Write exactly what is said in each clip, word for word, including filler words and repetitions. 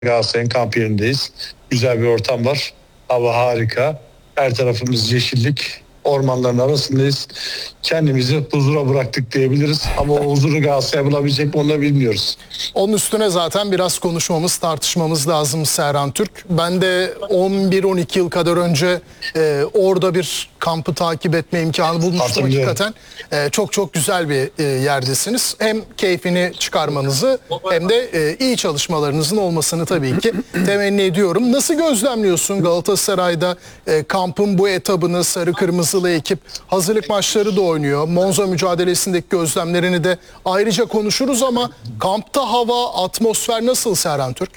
Galatasaray'ın kamp yerindeyiz. Güzel bir ortam var. Hava harika. Her tarafımız yeşillik. Ormanların arasındayız. Kendimizi huzura bıraktık diyebiliriz. Ama o huzuru Galatasaray bulabilecek mi onu da bilmiyoruz. Onun üstüne zaten biraz konuşmamız, tartışmamız lazım Serhan Türk. Ben de on bir on iki yıl kadar önce e, orada bir kampı takip etme imkanı bulmuştum hakikaten. E, çok çok güzel bir e, yerdesiniz. Hem keyfini çıkarmanızı hem de e, iyi çalışmalarınızın olmasını tabii ki temenni ediyorum. Nasıl gözlemliyorsun Galatasaray'da e, kampın bu etabını? Sarı kırmızılı ekip hazırlık maçları da oynuyor. Monza mücadelesindeki gözlemlerini de ayrıca konuşuruz ama kampta hava, atmosfer nasıl Serhan Türk?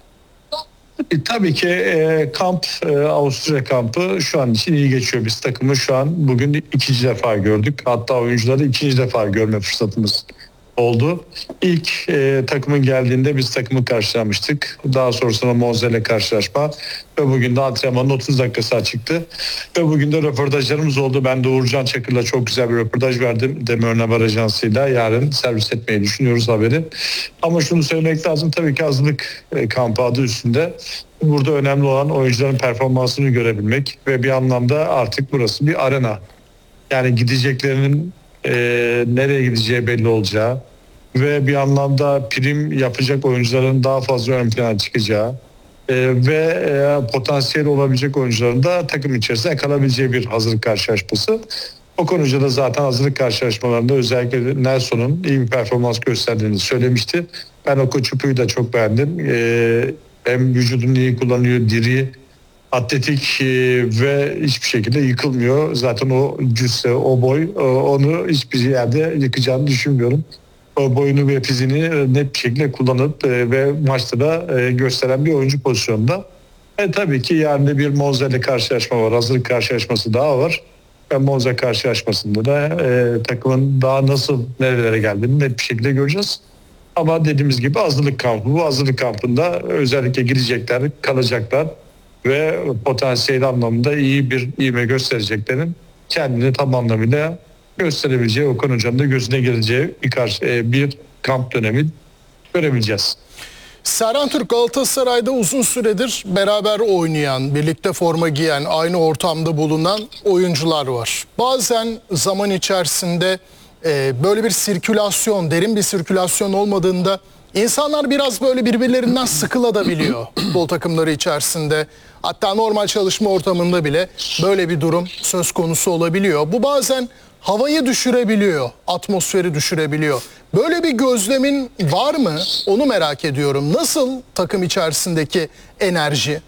E, tabii ki e, kamp, e, Avusturya kampı şu an için iyi geçiyor. Biz takımı şu an bugün ikinci defa gördük. Hatta oyuncuları ikinci defa görme fırsatımız oldu. İlk e, takımın geldiğinde biz takımı karşılamıştık. Daha sonrasında Monza ile karşılaşma ve bugün de antrenmanın otuz dakikası açıktı. Ve bugün de röportajlarımız oldu. Ben de Uğurcan Çakır'la çok güzel bir röportaj verdim. Demirören Haber Ajansı'yla yarın servis etmeyi düşünüyoruz haberi. Ama şunu söylemek lazım, tabii ki hazırlık e, kampı adı üstünde. Burada önemli olan oyuncuların performansını görebilmek ve bir anlamda artık burası bir arena. Yani gideceklerinin e, nereye gideceği belli olacağı ve bir anlamda prim yapacak oyuncuların daha fazla ön plana çıkacağı e, ve e, potansiyel olabilecek oyuncuların da takım içerisinde kalabileceği bir hazırlık karşılaşması. O konuda da zaten hazırlık karşılaşmalarında özellikle Nelson'un iyi bir performans gösterdiğini söylemişti. Ben o Koçupu'yu da çok beğendim. E, hem vücudunu iyi kullanıyor, diri, atletik e, ve hiçbir şekilde yıkılmıyor. Zaten o cüsse, o boy o, onu hiçbir yerde yıkacağını düşünmüyorum. O boyunu ve fizini net bir şekilde kullanıp e, ve maçta da e, gösteren bir oyuncu pozisyonunda. E, tabii ki yarın da bir Monza ile karşılaşma var. Hazırlık karşılaşması daha var. Ve Monza karşılaşmasında da e, takımın daha nasıl nerelere geldiğini net bir şekilde göreceğiz. Ama dediğimiz gibi hazırlık kampı. Bu hazırlık kampında özellikle gidecekler, kalacaklar ve potansiyel anlamda iyi bir ivme göstereceklerin kendini tam anlamıyla gösterebileceği, Okan Hoca'nın da gözüne geleceği bir, karşı, bir kamp dönemi görebileceğiz. Serhan Türk, Galatasaray'da uzun süredir beraber oynayan, birlikte forma giyen, aynı ortamda bulunan oyuncular var. Bazen zaman içerisinde e, böyle bir sirkülasyon, derin bir sirkülasyon olmadığında İnsanlar biraz böyle birbirlerinden sıkılabiliyor futbol takımları içerisinde. Hatta normal çalışma ortamında bile böyle bir durum söz konusu olabiliyor. Bu bazen havayı düşürebiliyor, atmosferi düşürebiliyor. Böyle bir gözlemin var mı? Onu merak ediyorum. Nasıl takım içerisindeki enerji?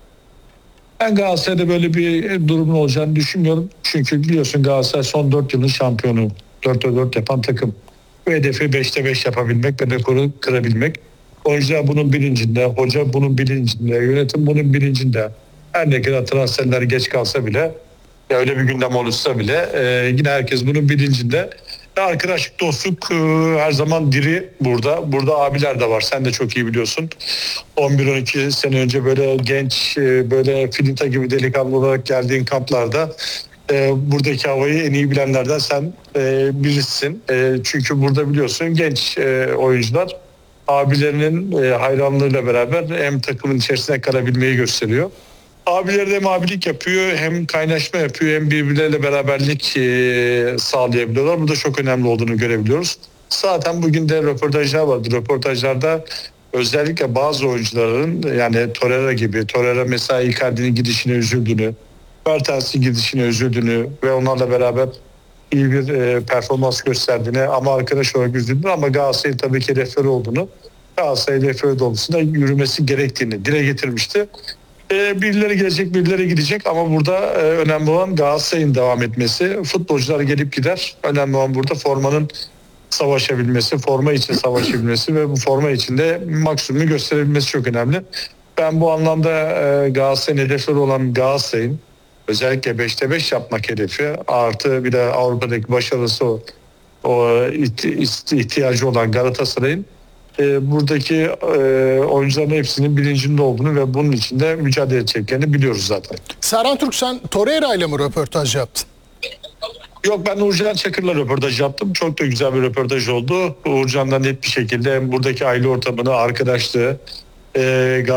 Ben Galatasaray'da böyle bir durumun olacağını düşünmüyorum. Çünkü biliyorsun Galatasaray son dört yılın şampiyonu. dörtte dört yapan takım. Bu hedefi beşte beş yapabilmek ve rekoru kırabilmek. Oyuncular bunun bilincinde, hoca bunun bilincinde, yönetim bunun bilincinde. Her ne kadar transferler geç kalsa bile, ya öyle bir gündem olursa bile e, yine herkes bunun bilincinde. Ve arkadaşlık, dostluk e, her zaman diri burada. Burada abiler de var. Sen de çok iyi biliyorsun. on bir on iki sene önce böyle genç, e, böyle filinta gibi delikanlı olarak geldiğin kamplarda E, buradaki havayı en iyi bilenlerden sen e, birisin. E, çünkü burada biliyorsun genç e, oyuncular abilerinin e, hayranlığıyla beraber hem takımın içerisine kalabilmeyi gösteriyor. Abileri de hem abilik yapıyor, hem kaynaşma yapıyor, hem birbirleriyle beraberlik e, sağlayabiliyorlar. Bu da çok önemli olduğunu görebiliyoruz. Zaten bugün de röportajlar vardı. Röportajlarda özellikle bazı oyuncuların, yani Torreira gibi, Torreira mesela Icardi'nin gidişine üzüldüğünü, Mertens'in gidişine üzüldüğünü ve onlarla beraber iyi bir e, performans gösterdiğini ama arkadaş olarak üzüldüğünü ama Galatasaray'ın tabii ki referi olduğunu, Galatasaray'ın referi doğrultusunda yürümesi gerektiğini dile getirmişti. E, birileri gelecek, birileri gidecek ama burada e, önemli olan Galatasaray'ın devam etmesi. Futbolcular gelip gider. Önemli olan burada formanın savaşabilmesi, forma için savaşabilmesi ve bu forma içinde maksimumu gösterebilmesi çok önemli. Ben bu anlamda e, Galatasaray'ın hedefleri olan Galatasaray'ın özellikle beşte beş yapmak hedefi artı bir de Avrupa'daki başarısı o, o ihtiyacı olan Galatasaray'ın e, buradaki e, oyuncuların hepsinin bilincinde olduğunu ve bunun için de mücadele edeceklerini biliyoruz zaten. Serhan Türk, sen Torreira ile mi röportaj yaptın? Yok, ben Uğurcan Çakır'la röportaj yaptım. Çok da güzel bir röportaj oldu. Uğurcan'dan net bir şekilde hem buradaki aile ortamını, arkadaşlığı, e,